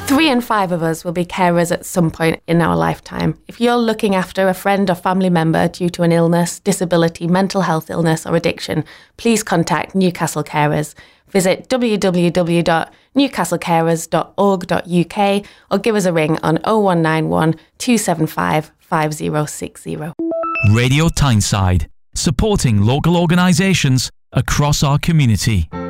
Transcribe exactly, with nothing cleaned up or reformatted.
Three in five of us will be carers at some point in our lifetime. If you're looking after a friend or family member due to an illness, disability, mental health illness or addiction, please contact Newcastle Carers. Visit w w w dot newcastle carers dot org dot u k or give us a ring on oh one nine one, two seven five, five oh six oh. Radio Tyneside, supporting local organisations across our community.